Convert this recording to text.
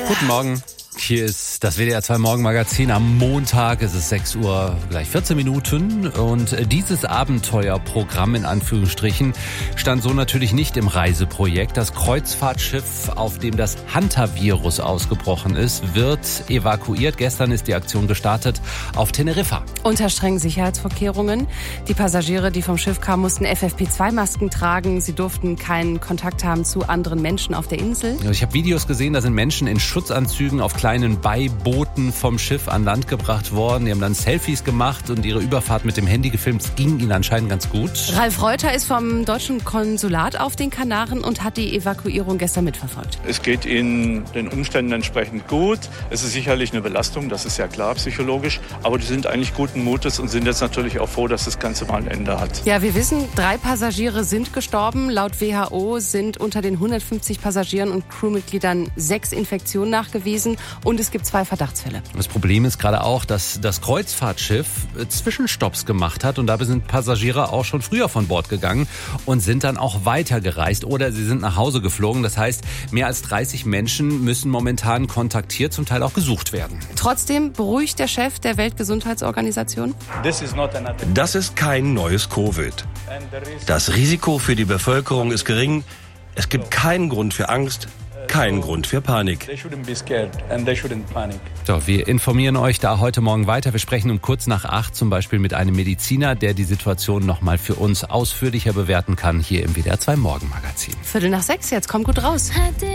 Guten Morgen. Hier ist das WDR 2 Morgenmagazin am Montag. Es ist 6 Uhr, gleich 14 Minuten. Und dieses Abenteuerprogramm in Anführungsstrichen stand so natürlich nicht im Reiseprojekt. Das Kreuzfahrtschiff, auf dem das Hantavirus ausgebrochen ist, wird evakuiert. Gestern ist die Aktion gestartet auf Teneriffa. Unter strengen Sicherheitsvorkehrungen. Die Passagiere, die vom Schiff kamen, mussten FFP2-Masken tragen. Sie durften keinen Kontakt haben zu anderen Menschen auf der Insel. Ich habe Videos gesehen, da sind Menschen in Schutzanzügen auf kleinen Beibooten vom Schiff an Land gebracht worden. Die haben dann Selfies gemacht und ihre Überfahrt mit dem Handy gefilmt. Es ging ihnen anscheinend ganz gut. Ralf Reuter ist vom deutschen Konsulat auf den Kanaren und hat die Evakuierung gestern mitverfolgt. Es geht ihnen den Umständen entsprechend gut. Es ist sicherlich eine Belastung, das ist ja klar, psychologisch. Aber die sind eigentlich guten Mutes und sind jetzt natürlich auch froh, dass das Ganze mal ein Ende hat. Ja, wir wissen, 3 Passagiere sind gestorben. Laut WHO sind unter den 150 Passagieren und Crewmitgliedern 6 Infektionen nachgewiesen. Und es gibt 2 Verdachtsfälle. Das Problem ist gerade auch, dass das Kreuzfahrtschiff Zwischenstopps gemacht hat. Und dabei sind Passagiere auch schon früher von Bord gegangen und sind dann auch weitergereist. Oder sie sind nach Hause geflogen. Das heißt, mehr als 30 Menschen müssen momentan kontaktiert, zum Teil auch gesucht werden. Trotzdem beruhigt der Chef der Weltgesundheitsorganisation. Das ist kein neues Covid. Das Risiko für die Bevölkerung ist gering. Es gibt keinen Grund für Angst, keinen Grund für Panik. So, wir informieren euch da heute Morgen weiter. Wir sprechen um kurz nach 8 zum Beispiel mit einem Mediziner, der die Situation nochmal für uns ausführlicher bewerten kann, hier im WDR 2 Morgenmagazin. 5:45, jetzt kommt gut raus.